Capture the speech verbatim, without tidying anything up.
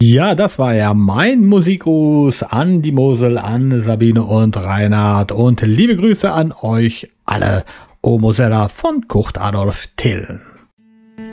Ja, das war ja mein Musikgruß an die Mosel, an Sabine und Reinhard und liebe Grüße an euch alle, O Mosella von Kurt Adolf Till.